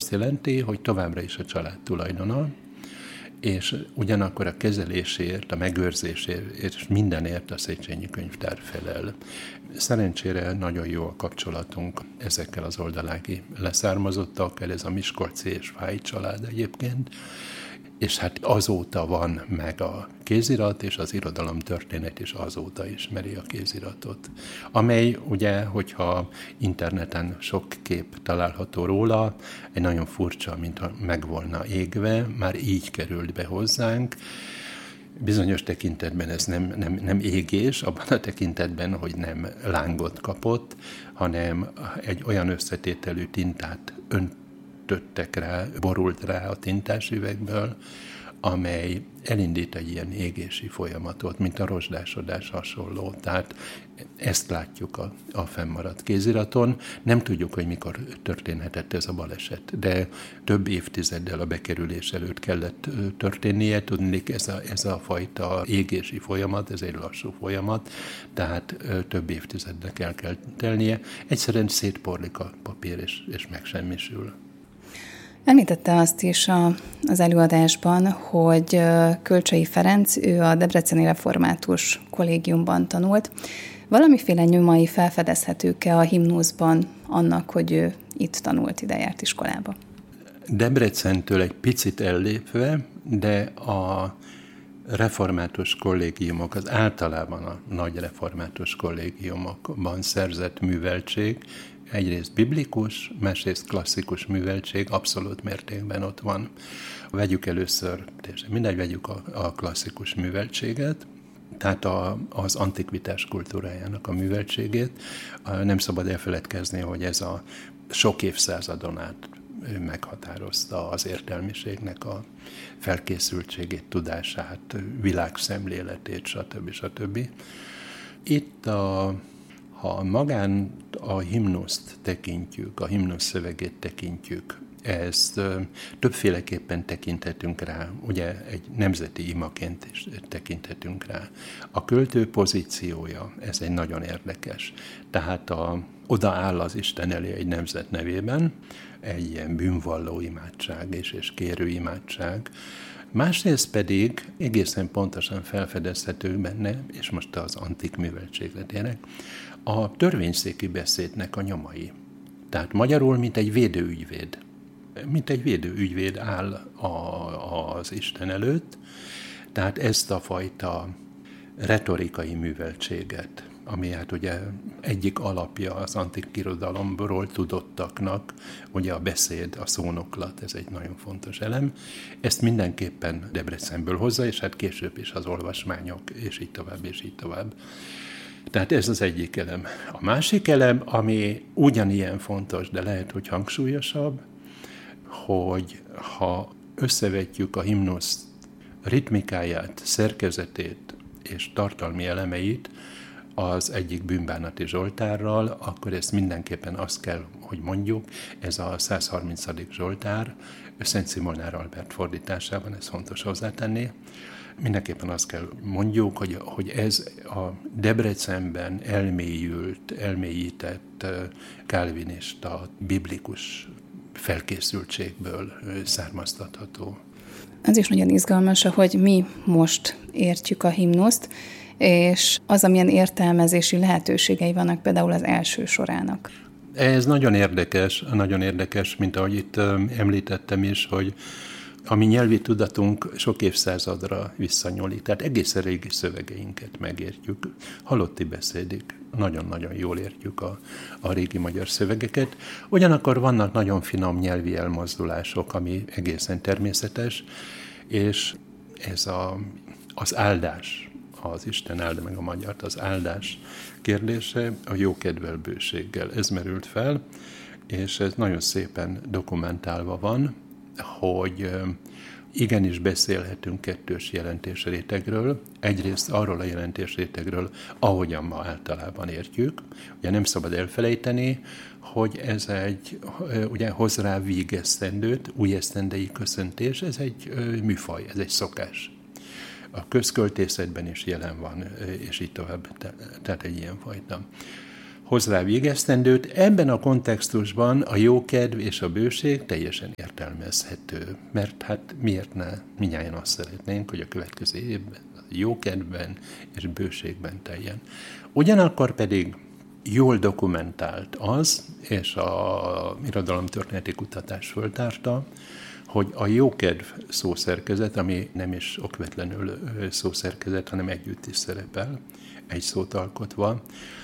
azt jelenti, hogy továbbra is a család tulajdona, és ugyanakkor a kezelésért, a megőrzésért és mindenért a Széchenyi Könyvtár felel. Szerencsére nagyon jó a kapcsolatunk ezekkel az oldalági leszármazottakkal, ez a miskolci és Fáy család egyébként, és hát azóta van meg a kézirat, és az irodalomtörténet is azóta ismeri a kéziratot. Amely ugye, hogyha interneten sok kép található róla, egy nagyon furcsa, mintha meg volna égve, már így került be hozzánk. Bizonyos tekintetben ez nem égés, abban a tekintetben, hogy nem lángot kapott, hanem egy olyan összetételű tintát öntöttek rá, borult rá a tintás üvegből, amely elindít egy ilyen égési folyamatot, mint a rozsdásodás hasonló. Tehát ezt látjuk a fennmaradt kéziraton. Nem tudjuk, hogy mikor történhetett ez a baleset, de több évtizeddel a bekerülés előtt kellett történnie. Tudnék, ez a fajta égési folyamat, ez egy lassú folyamat, tehát több évtizednek el kell telnie. Egyszerűen szétporlik a papír, és megsemmisül. Említette azt is az előadásban, hogy Kölcsey Ferenc, ő a Debreceni Református Kollégiumban tanult. Valamiféle nyomai felfedezhetők-e a himnuszban annak, hogy ő itt tanult, ide járt iskolába? Debrecentől egy picit ellépve, de a református kollégiumok, az általában a nagy református kollégiumokban szerzett műveltség, egyrészt biblikus, másrészt klasszikus műveltség abszolút mértékben ott van. Vegyük először, vegyük a klasszikus műveltséget, tehát az antikvitás kultúrájának a műveltségét. Nem szabad elfeledkezni, hogy ez a sok évszázadon át meghatározta az értelmiségnek a felkészültségét, tudását, világszemléletét, stb. Itt ha magán a himnuszt tekintjük, a himnusz szövegét tekintjük, ezt többféleképpen tekinthetünk rá, ugye egy nemzeti imaként is tekinthetünk rá. A költő pozíciója, ez egy nagyon érdekes. Tehát odaáll az Isten elé egy nemzet nevében, egy ilyen bűnvalló imádság és kérő imádság. Másrészt pedig egészen pontosan felfedezhető benne, és most az antik műveltségre térek, a törvényszéki beszédnek a nyomai. Tehát magyarul, mint egy védőügyvéd. Mint egy védőügyvéd áll az Isten előtt, tehát ezt a fajta retorikai műveltséget, ami hát ugye egyik alapja az antik irodalomról tudottaknak, ugye a beszéd, a szónoklat, ez egy nagyon fontos elem. Ezt mindenképpen Debrecenből hozza, és hát később is az olvasmányok, és így tovább, és így tovább. Tehát ez az egyik elem. A másik elem, ami ugyanilyen fontos, de lehet, hogy hangsúlyosabb, hogy ha összevetjük a himnusz ritmikáját, szerkezetét és tartalmi elemeit az egyik bűnbánati zsoltárral, akkor ezt mindenképpen azt kell, hogy mondjuk, ez a 130. zsoltár, Szent Szimolnár Albert fordításában, ez fontos hozzátenni. Mindenképpen azt kell mondjuk, hogy ez a Debrecenben elmélyített kálvinista, biblikus felkészültségből származtatható. Az is nagyon izgalmas, hogy mi most értjük a himnuszt, és az, amilyen értelmezési lehetőségei vannak például az első sorának. Ez nagyon érdekes, mint ahogy itt említettem is, hogy a mi nyelvi tudatunk sok évszázadra visszanyúlik, tehát egészen régi szövegeinket megértjük, halotti beszédig. Nagyon-nagyon jól értjük a régi magyar szövegeket. Ugyanakkor vannak nagyon finom nyelvi elmozdulások, ami egészen természetes, és ez az áldás, az Isten áld meg a magyart, az áldás kérdése a jókedvel bőséggel. Ez merült fel, és ez nagyon szépen dokumentálva van, hogy igenis beszélhetünk kettős jelentésrétegről. Egyrészt arról a jelentésrétegről, ahogyan ma általában értjük. Ugye nem szabad elfelejteni, hogy ez ugye hoz rá vígesztendőt, új esztendei köszöntés, ez egy műfaj, ez egy szokás. A közköltészetben is jelen van, és így tovább, tehát egy ilyen fajta. hoz rá végeztendőt. Ebben a kontextusban a jókedv és a bőség teljesen értelmezhető, mert hát miért ne? Mindnyájan azt szeretnénk, hogy a következő évben jókedvben és bőségben teljen. Ugyanakkor pedig jól dokumentált az, és a irodalomtörténeti kutatás föltárta, hogy a jókedv szószerkezet, ami nem is okvetlenül szószerkezet, hanem együtt is szerepel, egy szót alkotva,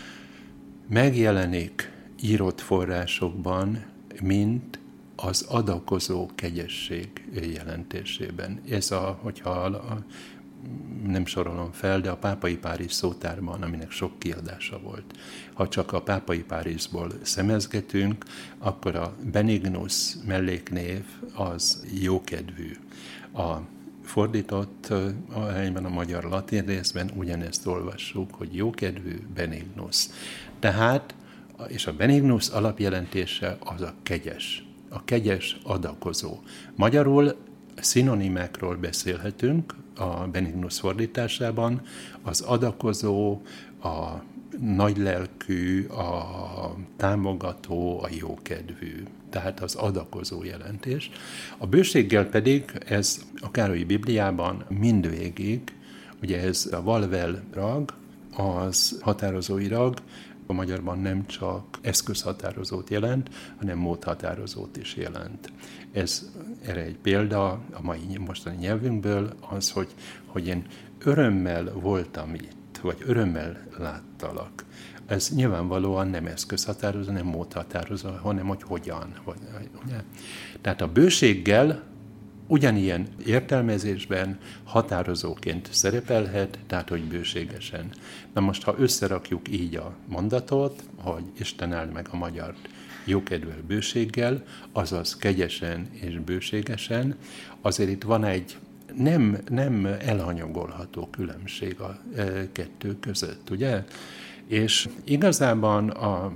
megjelenik írott forrásokban, mint az adakozó kegyesség jelentésében. Ez hogyha nem sorolom fel, de a Pápai Párizs szótárban, aminek sok kiadása volt. Ha csak a Pápai Párizsból szemezgetünk, akkor a benignus melléknév az jókedvű. A fordított helyben a magyar latin részben ugyanezt olvassuk, hogy jókedvű benignus. Tehát, és a benignus alapjelentése az a kegyes adakozó. Magyarul szinonimákról beszélhetünk a benignus fordításában, az adakozó, a nagylelkű, a támogató, a jókedvű. Tehát az adakozó jelentés. A bőséggel pedig ez a Károlyi Bibliában mindvégig, ugye ez a valvel rag, az határozói rag, a magyarban nem csak eszközhatározót jelent, hanem módhatározót is jelent. Ez erre egy példa a mostani nyelvünkből az, hogy én örömmel voltam itt, vagy örömmel láttalak. Ez nyilvánvalóan nem eszközhatározó, nem módhatározó, hanem hogy hogyan. Tehát a bőséggel ugyanilyen értelmezésben határozóként szerepelhet, tehát hogy bőségesen. Na most, ha összerakjuk így a mondatot, hogy Isten áld meg a magyart jókedvel, bőséggel, azaz kegyesen és bőségesen, azért itt van egy nem elhanyagolható különbség a kettő között, ugye? És igazában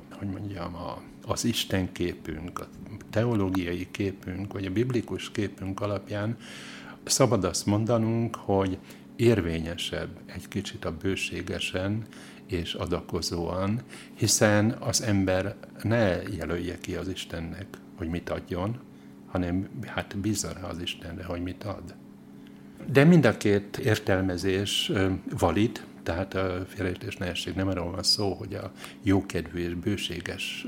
az Isten képünk, a teológiai képünk, vagy a biblikus képünk alapján szabad azt mondanunk, hogy érvényesebb egy kicsit a bőségesen és adakozóan, hiszen az ember ne jelölje ki az Istennek, hogy mit adjon, hanem hát bízza rá az Istenre, hogy mit ad. De mind a két értelmezés valid, tehát a félreértés ne essék, nem arról van szó, hogy a jókedvű és bőséges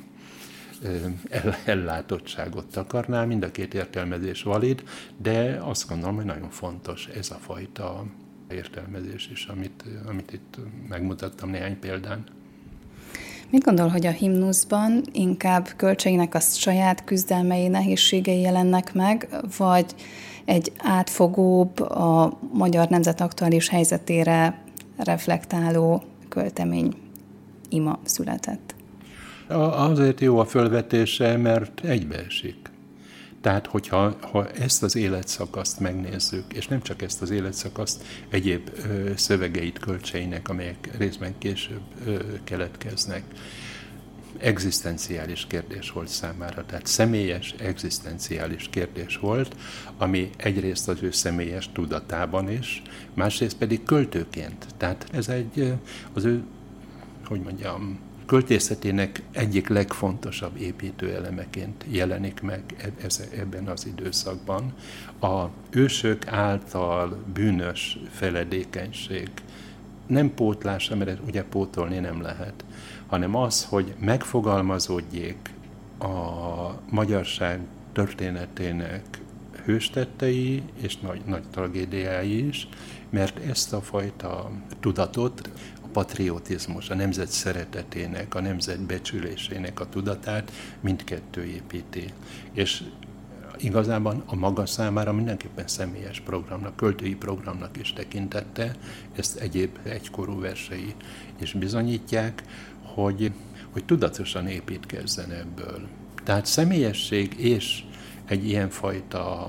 ellátottságot takarná, mind a két értelmezés valid, de azt gondolom, hogy nagyon fontos ez a fajta értelmezés is, amit itt megmutattam néhány példán. Mit gondol, hogy a himnuszban inkább Kölcseinek a saját küzdelmei, nehézségei jelennek meg, vagy egy átfogóbb, a magyar nemzet aktuális helyzetére reflektáló költemény ima született? Azért jó a fölvetése, mert egybeesik. Tehát, ha ezt az életszakaszt megnézzük, és nem csak ezt az életszakaszt, egyéb szövegeit Kölcseinek, amelyek részben később keletkeznek, egzisztenciális kérdés volt számára, tehát személyes, egzisztenciális kérdés volt, ami egyrészt az ő személyes tudatában is, másrészt pedig költőként. Tehát ez az ő, költészetének egyik legfontosabb építőelemeként jelenik meg ebben az időszakban. A ősök által bűnös feledékenység nem pótlása, mert ugye pótolni nem lehet, hanem az, hogy megfogalmazódjék a magyarság történetének hőstettei és nagy tragédiái is, mert ezt a fajta tudatot, a patriotizmus, a nemzet szeretetének, a nemzet becsülésének a tudatát mindkettő építi. És igazában a maga számára mindenképpen személyes programnak, költői programnak is tekintette, ezt egyéb egykorú versei is bizonyítják, hogy tudatosan építkezzen ebből. Tehát személyesség és egy ilyenfajta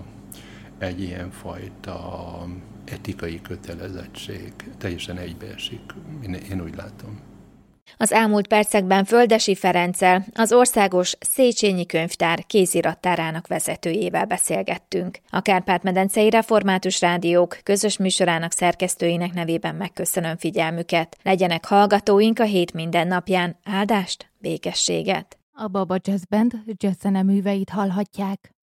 etikai kötelezettség teljesen egybeesik, én úgy látom. Az elmúlt percekben Földessy Ferenccel, az Országos Széchenyi Könyvtár kézirattárának vezetőjével beszélgettünk. A Kárpát-medencei Református Rádiók közös műsorának szerkesztőinek nevében megköszönöm figyelmüket. Legyenek hallgatóink a hét mindennapján. Áldást, békességet! A Baba Jazz Band jazz zeneműveit hallhatják.